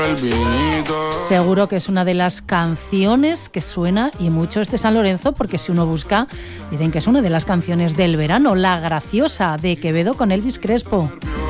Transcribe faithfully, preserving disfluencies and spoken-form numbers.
Seguro que es una de las canciones que suena y mucho este San Lorenzo, porque si uno busca, dicen que es una de las canciones del verano, La Graciosa, de Quevedo con Elvis Crespo.